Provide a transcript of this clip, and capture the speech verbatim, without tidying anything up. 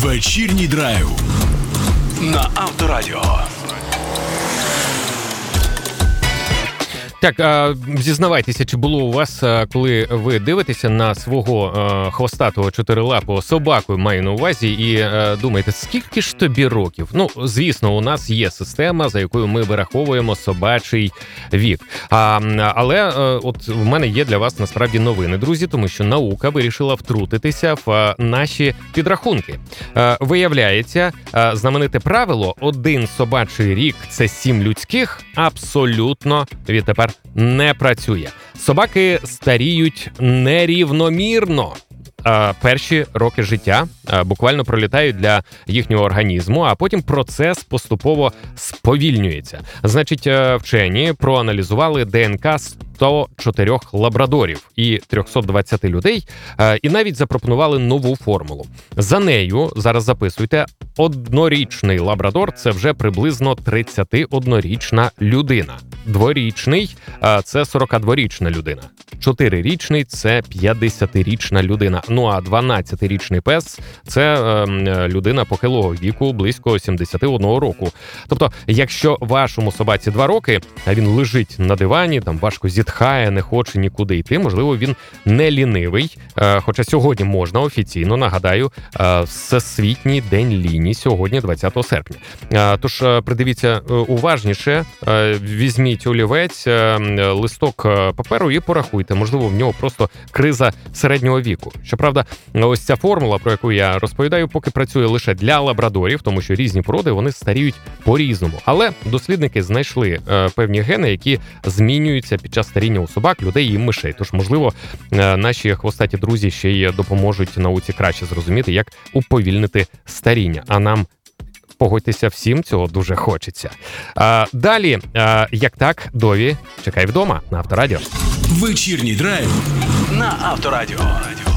Вечірній драйв на Авторадіо. Так, а, зізнавайтеся, чи було у вас, а, коли ви дивитеся на свого а, хвостатого чотирилапого собаку, маю на увазі, і а, думаєте, скільки ж тобі років? Ну, звісно, у нас є система, за якою ми вираховуємо собачий вік. А, але а, от в мене є для вас насправді новини, друзі, тому що наука вирішила втрутитися в а, наші підрахунки. А, виявляється, а, знамените правило «один собачий рік – це сім людських» абсолютно відтепер не працює. Собаки старіють нерівномірно. Перші роки життя буквально пролітають для їхнього організму, а потім процес поступово сповільнюється. Значить, вчені проаналізували ДНК сто чотири лабрадорів і триста двадцять людей і навіть запропонували нову формулу. За нею, зараз записуйте, однорічний лабрадор – це вже приблизно тридцятиоднорічна людина. Дворічний – це сорокадворічна людина. Чотирирічний – це п'ятдесятирічна людина. Ну а дванадцятирічний пес – це е, людина похилого віку, близько сімдесят один року. Тобто, якщо вашому собаці два роки, а він лежить на дивані, там важко зітхає, не хоче нікуди йти, можливо, він не лінивий. Е, хоча сьогодні можна офіційно, нагадаю, е, Всесвітній день ліні, сьогодні двадцятого серпня. Е, тож, е, придивіться е, уважніше, е, візьміть олівець, е, листок паперу і порахуйте. Можливо, в нього просто криза середнього віку. Щоправда, ось ця формула, про яку я розповідаю, поки працює лише для лабрадорів, тому що різні породи, вони старіють по-різному. Але дослідники знайшли е, певні гени, які змінюються під час старіння у собак, людей і мишей. Тож, можливо, е, наші хвостаті друзі ще й допоможуть науці краще зрозуміти, як уповільнити старіння. А нам, погодьтеся, всім цього дуже хочеться. А, далі, а, як так, Дові, чекай вдома на Авторадіо. Вечірній драйв на Авторадіо.